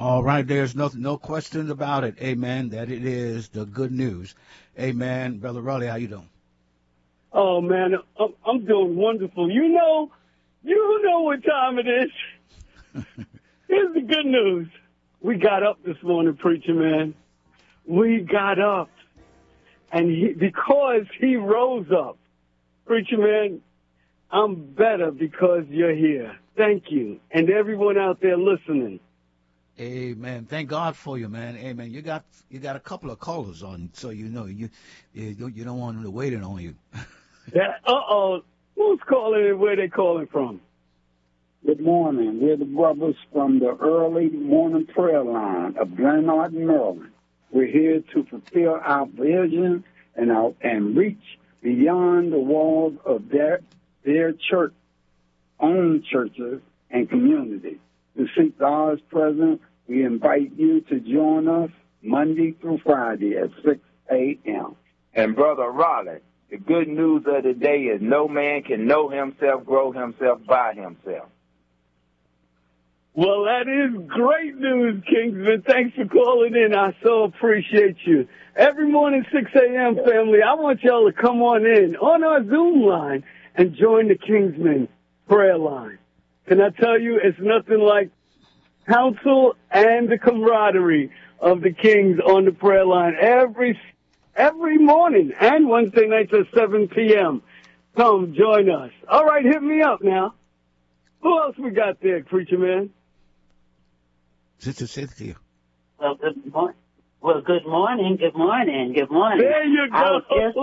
All right, there's no questions about it. Amen. That it is the good news. Amen. Brother Raleigh, how you doing? Oh man, I'm doing wonderful. You know what time it is. Here's the good news. We got up this morning, preacher man. We got up, and because he rose up, preacher man, I'm better because you're here. Thank you, and everyone out there listening. Amen. Thank God for you, man. Amen. You got a couple of callers on, so you don't want them to waiting on you. Who's calling and where they calling from? Good morning. We're the brothers from the early morning prayer line of Glenarden, Maryland. We're here to fulfill our vision and reach beyond the walls of their own churches and communities. To seek God's presence, we invite you to join us Monday through Friday at 6 a.m. And Brother Raleigh, the good news of the day is no man can know himself, grow himself by himself. Well, that is great news, Kingsman. Thanks for calling in. I so appreciate you. Every morning, 6 a.m., family, I want y'all to come on in on our Zoom line and join the Kingsman prayer line. Can I tell you, it's nothing like counsel and the camaraderie of the Kings on the prayer line every morning and Wednesday nights at 7 p.m. Come join us. All right, hit me up now. Who else we got there, preacher man? Sister Cynthia. Well, good morning. Well, good morning. Good morning. Good morning. There you go.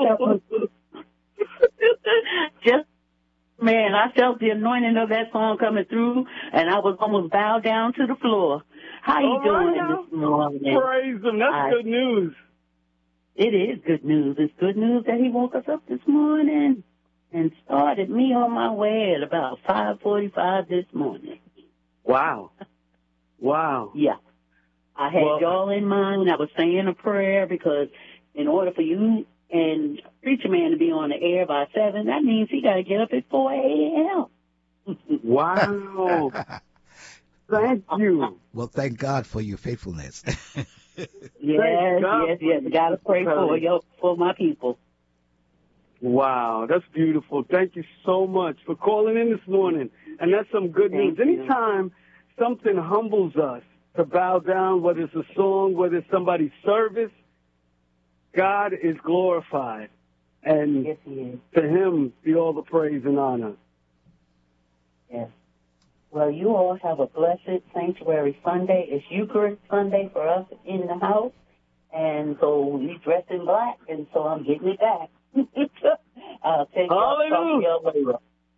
I felt the anointing of that song coming through, and I was almost bowed down to the floor. How you doing this morning? Praise him. That's good news. It is good news. It's good news that he woke us up this morning and started me on my way at about 5:45 this morning. Wow. Yeah. I had y'all in mind. I was saying a prayer because in order for you and Preacher Man to be on the air by 7, that means he got to get up at 4 a.m. Wow. Thank you. Well, thank God for your faithfulness. Yes. Got to pray for my people. Wow, that's beautiful. Thank you so much for calling in this morning. And that's some good news. Anytime something humbles us to bow down, whether it's a song, whether it's somebody's service, God is glorified. And yes, he is. To him be all the praise and honor. Yes. Well, you all have a blessed Sanctuary Sunday. It's Eucharist Sunday for us in the house. And so we dress in black, and so I'm getting it back. I'll take y'all later.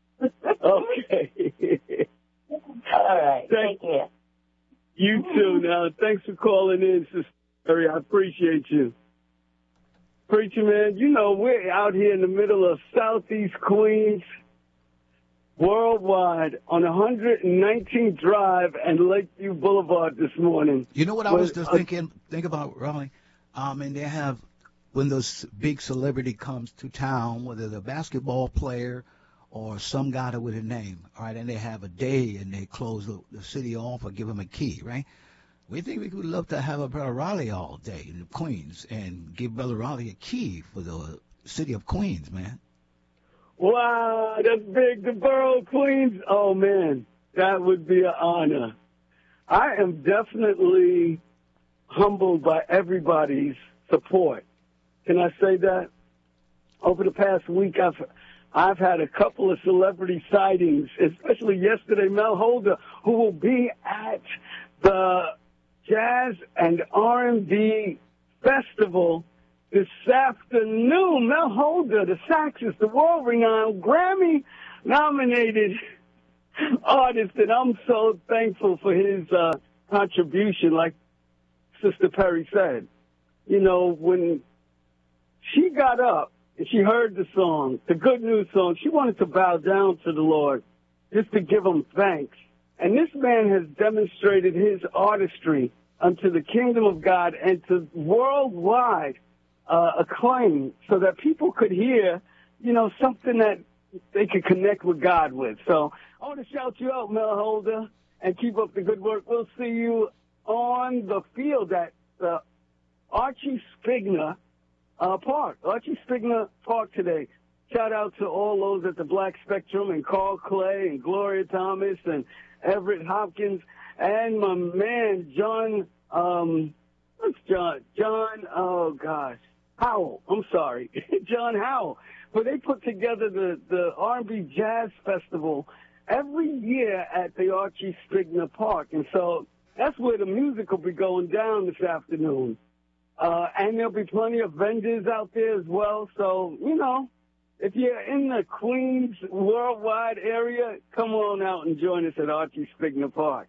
Okay. All right. Take care. You too now. Thanks for calling in, Sister Mary. I appreciate you. Preacher man, we're out here in the middle of Southeast Queens, worldwide, on 119th Drive and Lakeview Boulevard this morning. You know what I was just thinking about, Raleigh? And they have, when those big celebrity comes to town, whether they're a basketball player or some guy with a name, all right, and they have a day and they close the city off or give them a key, right? We think we would love to have a Brother Raleigh all day in Queens and give Brother Raleigh a key for the city of Queens, man. Wow, that's big. The borough of Queens. Oh, man, that would be an honor. I am definitely humbled by everybody's support. Can I say that? Over the past week, I've had a couple of celebrity sightings, especially yesterday, Mel Holder, who will be at the Jazz and R&B Festival this afternoon. Mel Holder, the saxist, the world-renowned Grammy-nominated artist, and I'm so thankful for his contribution, like Sister Perry said. When she got up and she heard the song, the Good News song, she wanted to bow down to the Lord just to give him thanks. And this man has demonstrated his artistry unto the kingdom of God and to worldwide acclaim so that people could hear, something that they could connect with God with. So I want to shout you out, Mel Holder, and keep up the good work. We'll see you on the field at the Archie Spigna Park. Archie Spigna Park today. Shout out to all those at the Black Spectrum and Carl Clay and Gloria Thomas and Everett Hopkins and my man John, Howell. I'm sorry. John Howell. But they put together the R&B Jazz Festival every year at the Archie Spigna Park. And so that's where the music will be going down this afternoon. And there'll be plenty of vendors out there as well. So, you know, if you're in the Queens worldwide area, come on out and join us at Archie Spigna Park.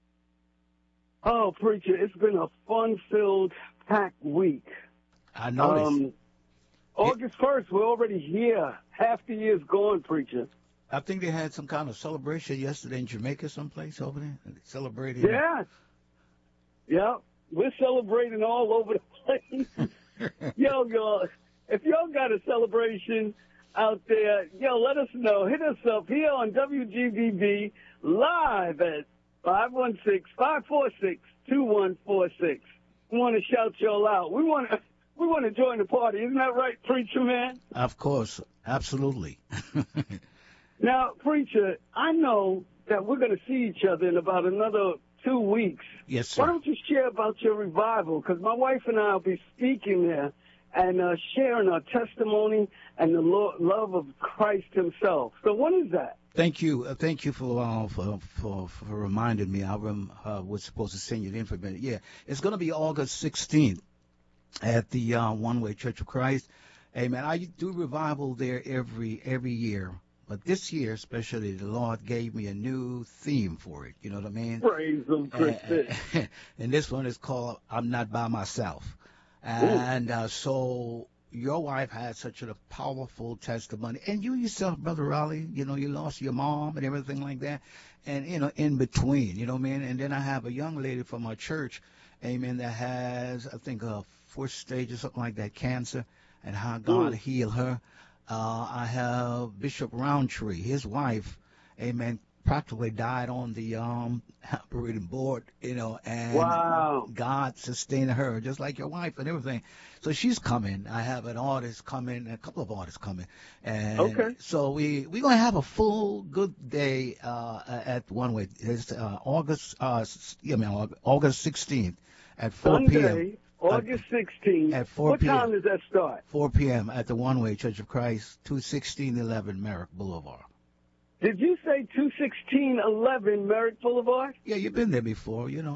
Oh, Preacher, it's been a fun-filled, packed week. I noticed. August 1st, we're already here. Half the year's gone, Preacher. I think they had some kind of celebration yesterday in Jamaica someplace over there. Celebrating. Yeah. Yeah. We're celebrating all over the place. Yo, if y'all got a celebration out there, let us know. Hit us up here on WGBB live at 516-546-2146. We want to shout y'all out. We want to join the party. Isn't that right, Preacher Man? Of course. Absolutely. Now, Preacher, I know that we're going to see each other in about another 2 weeks. Yes, sir. Why don't you share about your revival? Because my wife and I will be speaking there and sharing our testimony and the love of Christ himself. So when is that? Thank you. Thank you for reminding me. I was supposed to send you the information. Yeah, it's going to be August 16th at the One Way Church of Christ. Amen. I do revival there every year. But this year, especially, the Lord gave me a new theme for it. You know what I mean? Praise him, Christ. And this one is called I'm Not By Myself. And so your wife had such a powerful testimony. And you yourself, Brother Raleigh, you lost your mom and everything like that. And, in between, you know what I mean? And then I have a young lady from our church, amen, that has, I think, a 4th stage or something like that, cancer, and how God healed her. I have Bishop Roundtree, his wife, amen, practically died on the operating board, and wow. God sustained her, just like your wife and everything. So she's coming. I have an artist coming, a couple of artists coming. And okay. So we're going to have a full good day at One Way. It's August 16th at 4 p.m. August 16th. At 4 p.m. What time does that start? 4 p.m. at the One Way Church of Christ, 21611 Merrick Boulevard. Did you say 21611 Merrick Boulevard? Yeah, you've been there before. You've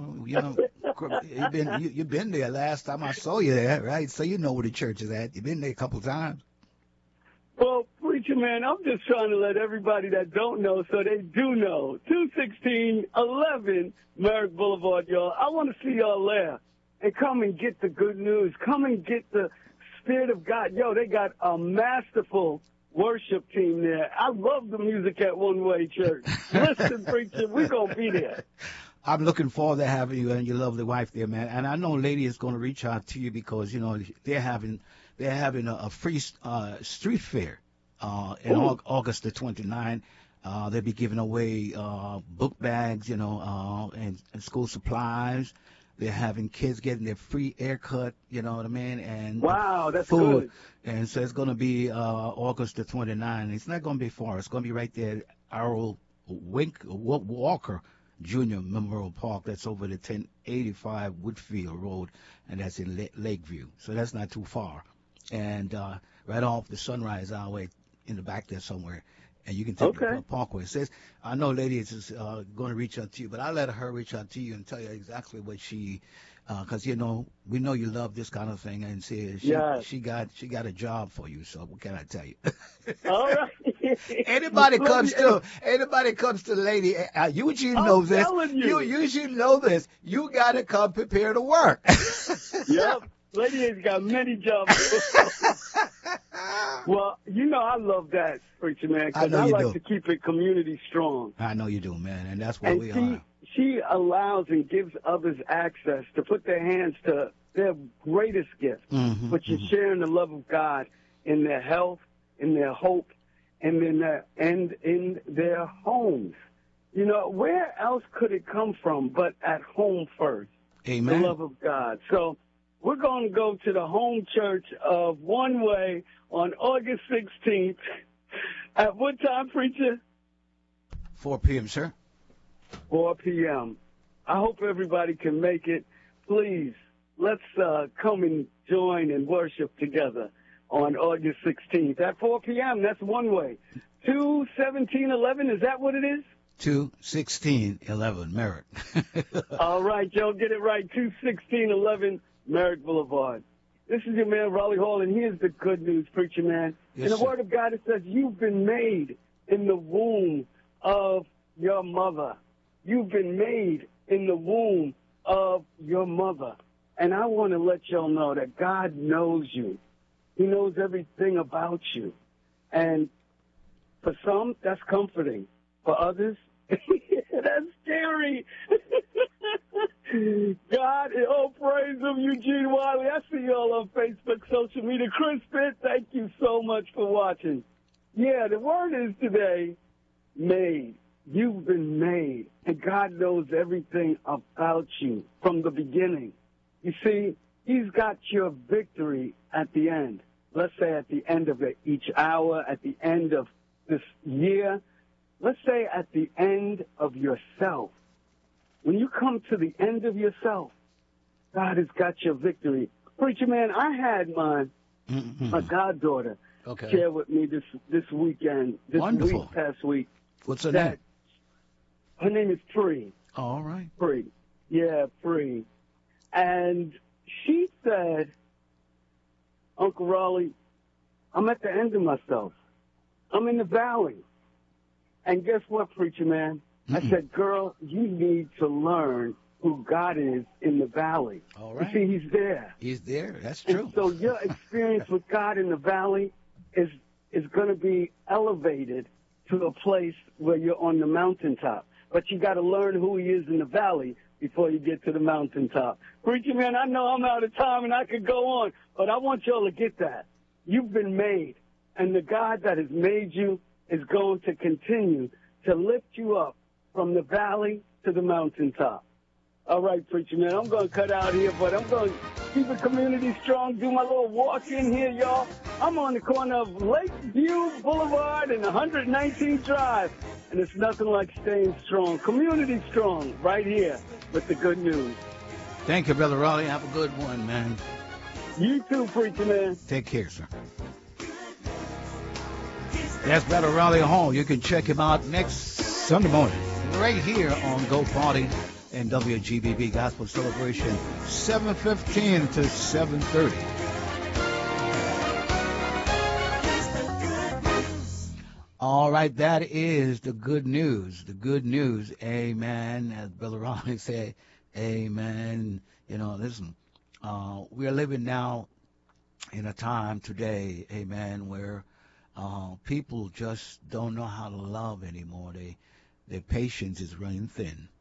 been there last time I saw you there, right? So you know where the church is at. You've been there a couple times. Well, Preacher Man, I'm just trying to let everybody that don't know so they do know. 21611 Merrick Boulevard, y'all. I want to see y'all there. And come and get the good news. Come and get the Spirit of God. Yo, they got a masterful worship team there. I love the music at One Way Church. Listen, Preacher, we're going to be there. I'm looking forward to having you and your lovely wife there, man. And I know Lady is going to reach out to you because, they're having a free street fair in August the 29th. They'll be giving away book bags, and school supplies. They're having kids getting their free haircut, you know what I mean? And wow, that's food. Good. And so it's going to be August the 29th. It's not going to be far. It's going to be right there at Errol Walker Jr. Memorial Park. That's over the 1085 Woodfield Road, and that's in Lakeview. So that's not too far. And right off the Sunrise Highway in the back there somewhere. And you can take the Parkway. It says, I know Lady is going to reach out to you, but I'll let her reach out to you and tell you exactly what she, because, we know you love this kind of thing, and she got a job for you, so what can I tell you? All right. Anybody comes to Lady, you should know this. You should know this. You got to come prepared to work. Yep. Lady has got many jobs. Well, I love that, Preacher Man, because I like to keep it community strong. I know you do, man, and that's what we are. She allows and gives others access to put their hands to their greatest gift, which is sharing the love of God in their health, in their hope, and in their homes. Where else could it come from but at home first? Amen. The love of God. So we're going to go to the home church of One Way on August 16th. At what time, preacher? 4 p.m., sir. 4 p.m. I hope everybody can make it. Please, let's come and join and worship together on August 16th. At 4 p.m., that's One Way. 21711, is that what it is? 21611 Merritt. All right, y'all, get it right. 21611 Merritt Boulevard. This is your man, Raleigh Hall, and here's the good news, preacher man. Yes, in the sir. Word of God, it says, you've been made in the womb of your mother. You've been made in the womb of your mother. And I want to let y'all know that God knows you. He knows everything about you. And for some, that's comforting. For others, that's scary. God, oh, praise him, Eugene Wiley. I see y'all on Facebook, social media. Chris Pitt, thank you so much for watching. Yeah, the word is today, made. You've been made, and God knows everything about you from the beginning. You see, he's got your victory at the end. Let's say at the end of each hour, at the end of this year. Let's say at the end of yourself. When you come to the end of yourself, God has got your victory. Preacher man, I had my goddaughter share with me this weekend, past week. What's her name? Her name is Free. All right. Free. Yeah, Free. And she said, Uncle Raleigh, I'm at the end of myself. I'm in the valley. And guess what, preacher man? I said, girl, you need to learn who God is in the valley. All right. You see, he's there. He's there. That's true. And so your experience with God in the valley is going to be elevated to a place where you're on the mountaintop. But you got to learn who he is in the valley before you get to the mountaintop. Preacher man, I know I'm out of time and I could go on, but I want y'all to get that. You've been made, and the God that has made you is going to continue to lift you up from the valley to the mountaintop. All right, preacher man, I'm going to cut out here, but I'm going to keep the community strong, do my little walk in here, y'all. I'm on the corner of Lakeview Boulevard and 119th Drive, and it's nothing like staying strong, community strong, right here with the good news. Thank you, Brother Raleigh. Have a good one, man. You too, preacher man. Take care, sir. That's Brother Raleigh Hall. You can check him out next Sunday morning right here on Go Party and WGBB Gospel Celebration, 7:15 to 7:30. All right, that is the good news. The good news, amen. As Brother Raleigh said, amen. You know, listen, we are living now in a time today, amen, where people just don't know how to love anymore. Their patience is running thin.